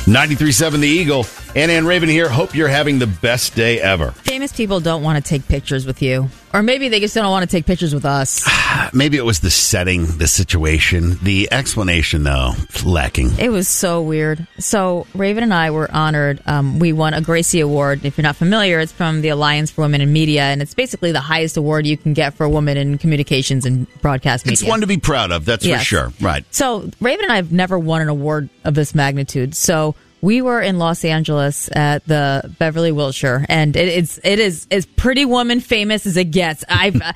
93.7 The Eagle. Anna and Raven here. Hope you're having the best day ever. Famous people don't want to take pictures with you. Or maybe they just don't want to take pictures with us. Maybe it was the setting, the situation. The explanation, though, lacking. It was so weird. So Raven and I were honored. We won a Gracie Award. If you're not familiar, it's from the Alliance for Women in Media, and it's basically the highest award you can get for a woman in communications and broadcast media. It's one to be proud of, that's for sure. Right. So Raven and I have never won an award of this magnitude. So we were in Los Angeles at the Beverly Wilshire, and it is as Pretty Woman famous as it gets.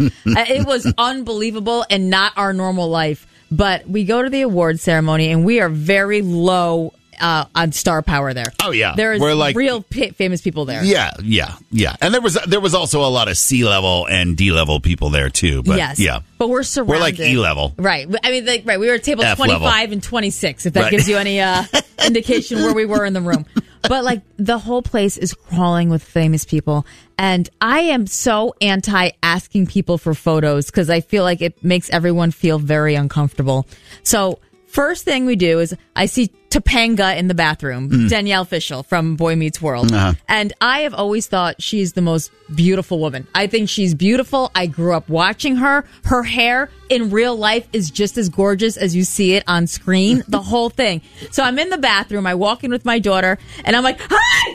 It was unbelievable and not our normal life. But we go to the award ceremony, and we are very low on star power there. Oh yeah, there's real famous people there. Yeah. And there was also a lot of C level and D level people there too. But yes, yeah, but we're surrounded. We're like E level, right? I mean, right. We were at table F 25 level. and 26. If that gives you any indication where we were in the room. But like the whole place is crawling with famous people, and I am so anti asking people for photos because I feel like it makes everyone feel very uncomfortable. So first thing we do is I see Topanga in the bathroom, Danielle Fishel from Boy Meets World. And I have always thought she's the most beautiful woman. I think she's beautiful. I grew up watching her. Her hair in real life is just as gorgeous as you see it on screen, the whole thing. So I'm in the bathroom. I walk in with my daughter and I'm like,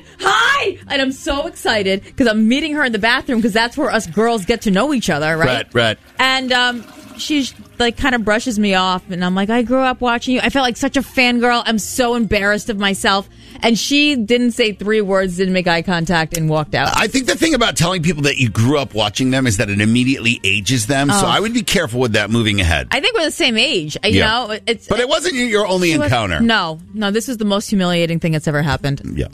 hi! And I'm so excited because I'm meeting her in the bathroom because that's where us girls get to know each other, right? Right. And she's like kind of brushes me off and I'm like, I grew up watching you. I felt like such a fangirl. I'm so embarrassed of myself. And she didn't say 3 words, didn't make eye contact, and walked out. I think the thing about telling people that you grew up watching them is that it immediately ages them. So I would be careful with that moving ahead. I think we're the same age. You know, but it wasn't your only encounter. No, this is the most humiliating thing that's ever happened. Yeah.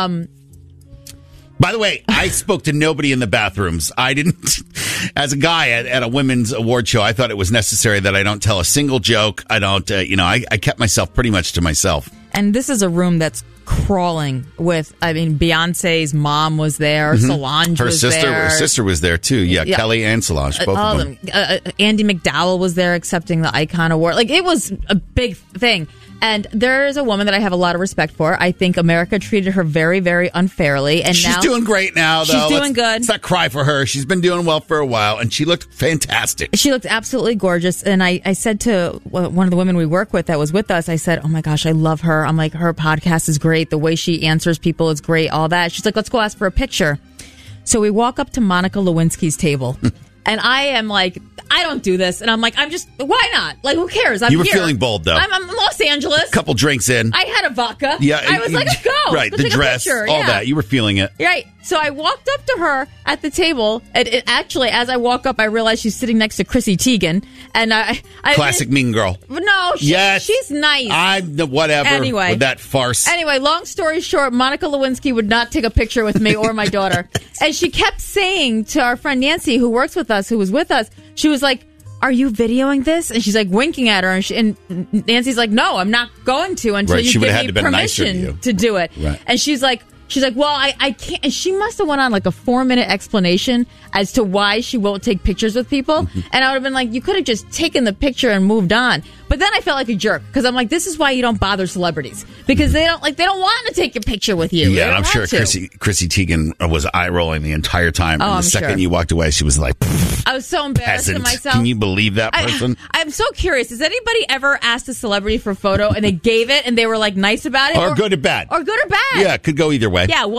By the way, I spoke to nobody in the bathrooms. I didn't, as a guy at a women's award show, I thought it was necessary that I don't tell a single joke. I don't, I kept myself pretty much to myself. And this is a room that's crawling with, Beyonce's mom was there, Solange was there. Her sister was there too. Yeah, Kelly and Solange, both of them. Andy McDowell was there accepting the Icon Award. Like, it was a big thing. And there is a woman that I have a lot of respect for. I think America treated her very, very unfairly. And she's doing great now, though. She's doing good. Let's not cry for her. She's been doing well for a while, and she looked fantastic. She looked absolutely gorgeous. And I said to one of the women we work with that was with us, I said, oh my gosh, I love her. I'm like, her podcast is great. The way she answers people is great, all that. She's like, let's go ask for a picture. So we walk up to Monica Lewinsky's table. And I am like, I don't do this. And I'm like, why not? Like, who cares? You were feeling bold, though. I'm in Los Angeles. Couple drinks in. I had a vodka. Yeah. I was like, let's go. Right. Let's the dress, all that. You were feeling it. Right. So I walked up to her at the table. And actually, as I walk up, I realized she's sitting next to Chrissy Teigen. And I Classic mean girl. No, she's nice. Whatever. Anyway. With that farce. Anyway, long story short, Monica Lewinsky would not take a picture with me or my daughter. And she kept saying to our friend Nancy, who works with us, who was with us, she was like, are you videoing this? And she's like winking at her. And Nancy's like, no, I'm not going to until you give me permission to do it. Right. And she's like, well, I can't. And she must have went on like a 4-minute explanation as to why she won't take pictures with people. And I would have been like, you could have just taken the picture and moved on. But then I felt like a jerk because I'm like, this is why you don't bother celebrities, because they don't want to take a picture with you. Yeah, and I'm sure Chrissy Teigen was eye rolling the entire time. And the second you walked away, she was like, I was so embarrassed of myself. Can you believe that person? I'm so curious. Has anybody ever asked a celebrity for a photo and they gave it and they were like nice about it? Or good or bad? Or good or bad. Yeah, it could go either way. Yeah,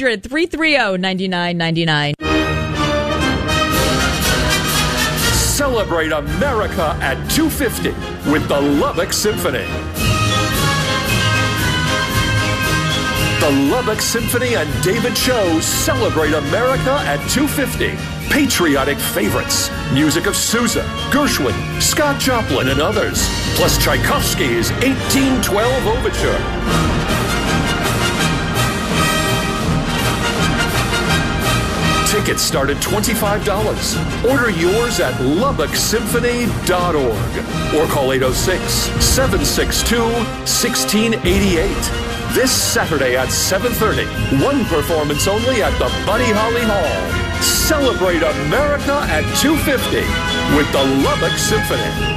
1-800-330-9999. Celebrate America at 250 with the Lubbock Symphony. The Lubbock Symphony and David Cho celebrate America at 250. Patriotic favorites, music of Sousa, Gershwin, Scott Joplin, and others, plus Tchaikovsky's 1812 Overture. Tickets start at $25. Order yours at LubbockSymphony.org or call 806-762-1688. This Saturday at 7:30, one performance only at the Buddy Holly Hall. Celebrate America at 250 with the Lubbock Symphony.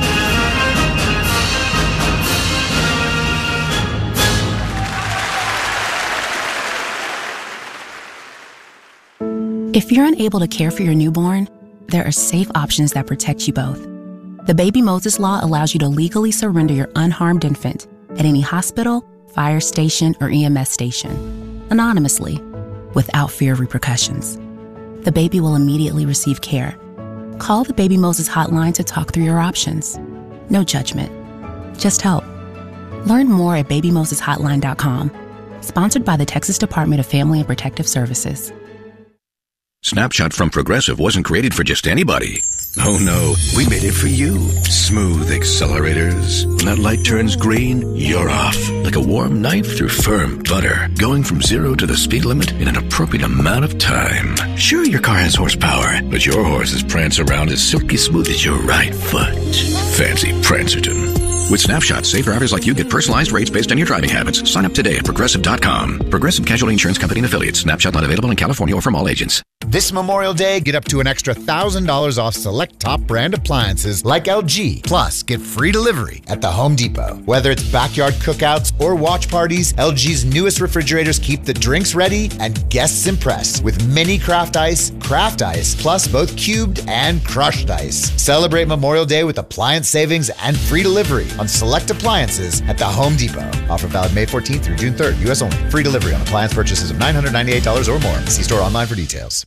If you're unable to care for your newborn, there are safe options that protect you both. The Baby Moses Law allows you to legally surrender your unharmed infant at any hospital, fire station, or EMS station, anonymously, without fear of repercussions. The baby will immediately receive care. Call the Baby Moses hotline to talk through your options. No judgment, just help. Learn more at babymoseshotline.com. Sponsored by the Texas Department of Family and Protective Services. Snapshot from Progressive wasn't created for just anybody. Oh no, we made it for you. Smooth accelerators. When that light turns green, you're off. Like a warm knife through firm butter. Going from 0 to the speed limit in an appropriate amount of time. Sure, your car has horsepower, but your horses prance around as silky smooth as your right foot. Fancy Prancerton. With Snapshot, safe drivers like you get personalized rates based on your driving habits. Sign up today at Progressive.com. Progressive Casualty Insurance Company and Affiliates. Snapshot not available in California or from all agents. This Memorial Day, get up to an extra $1,000 off select top brand appliances like LG. Plus, get free delivery at the Home Depot. Whether it's backyard cookouts or watch parties, LG's newest refrigerators keep the drinks ready and guests impressed with mini craft ice, plus both cubed and crushed ice. Celebrate Memorial Day with appliance savings and free delivery on select appliances at the Home Depot. Offer valid May 14th through June 3rd. U.S. only. Free delivery on appliance purchases of $998 or more. See store online for details.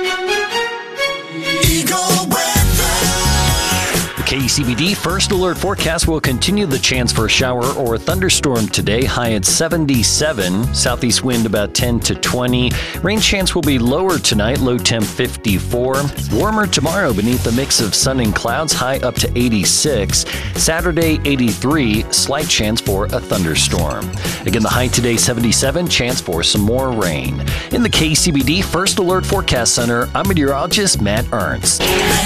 The KCBD First Alert forecast will continue the chance for a shower or a thunderstorm today. High at 77. Southeast wind about 10 to 20. Rain chance will be lower tonight. Low temp 54. Warmer tomorrow beneath a mix of sun and clouds. High up to 86. Saturday 83. Slight chance for a thunderstorm. Again, the high today 77. Chance for some more rain. In the KCBD First Alert Forecast Center, I'm meteorologist Matt Ernst.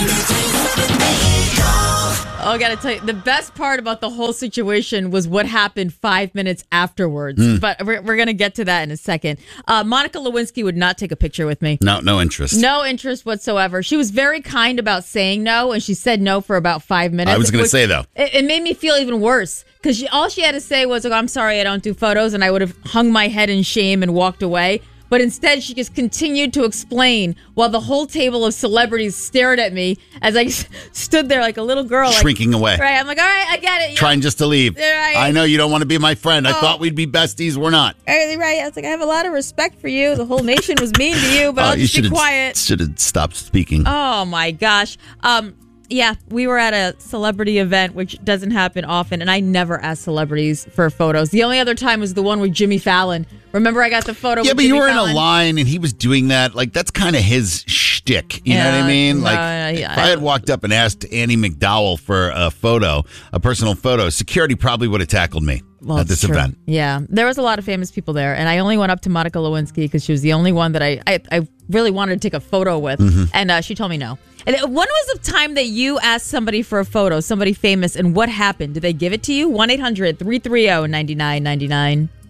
Oh, I got to tell you, the best part about the whole situation was what happened 5 minutes afterwards. But we're going to get to that in a second. Monica Lewinsky would not take a picture with me. No interest. No interest whatsoever. She was very kind about saying no, and she said no for about 5 minutes. I was going to say, though. It made me feel even worse, because all she had to say was, I'm sorry, I don't do photos, and I would have hung my head in shame and walked away. But instead, she just continued to explain while the whole table of celebrities stared at me as I stood there like a little girl. Shrinking away. Right. I'm like, all right, I get it. Trying just to leave. Right. I know you don't want to be my friend. I thought we'd be besties. We're not. Right. I was like, I have a lot of respect for you. The whole nation was mean to you, but I'll just be quiet. Should have stopped speaking. Oh, my gosh. Yeah, we were at a celebrity event, which doesn't happen often, and I never ask celebrities for photos. The only other time was the one with Jimmy Fallon. Remember I got the photo with Jimmy Fallon? Yeah, but you were in a line, and he was doing that. Like, that's kind of his shtick. You know what I mean? If I had walked up and asked Annie McDowell for a personal photo, security probably would have tackled me at this event. Yeah, there was a lot of famous people there, and I only went up to Monica Lewinsky because she was the only one that I really wanted to take a photo with, and she told me no. And when was the time that you asked somebody for a photo, somebody famous, and what happened? Did they give it to you? 1-800-330-9999.